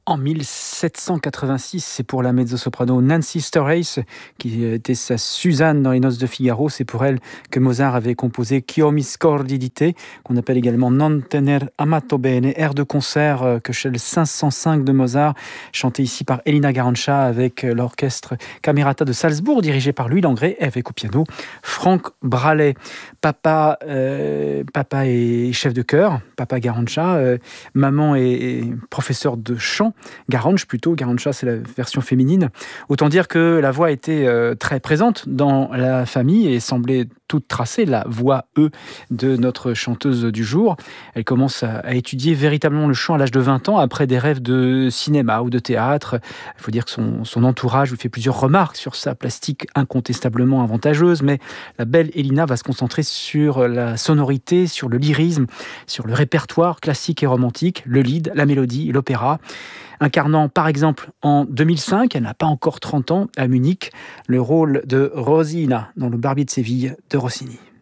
En 1786, c'est pour la mezzo-soprano Nancy Storace, qui était sa Suzanne dans Les Noces de Figaro. C'est pour elle que Mozart avait composé Ch'io mi scordi di te, qu'on appelle également Non tener amato bene, air de concert que chez le 505 de Mozart, chanté ici par Elina Garanca avec l'orchestre Camerata de Salzbourg, dirigé par Louis Langrée, et avec au piano Franck Bralet. Papa est chef de chœur, papa Garanca, maman est professeur de chant, Garange plutôt, Garanca c'est la version féminine. Autant dire que la voix était très présente dans la famille et semblait toute tracée, la voix de notre chanteuse du jour. Elle commence à étudier véritablement le chant à l'âge de 20 ans, après des rêves de cinéma ou de théâtre. Il faut dire que son entourage lui fait plusieurs remarques sur sa plastique incontestablement avantageuse, mais la belle Elina va se concentrer sur la sonorité, sur le lyrisme, sur le répertoire classique et romantique, le lied, la mélodie, l'opéra. Incarnant par exemple en 2005, elle n'a pas encore 30 ans, à Munich, le rôle de Rosina dans Le Barbier de Séville de Rossini.